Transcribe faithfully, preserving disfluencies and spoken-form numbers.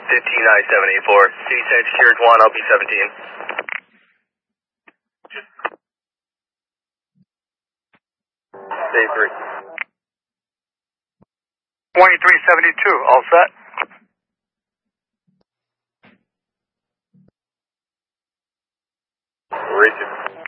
fifteen I seven eight four. City Center secured one, I'll be seventeen. Day three. twenty-three seventy-two, all set? Racing.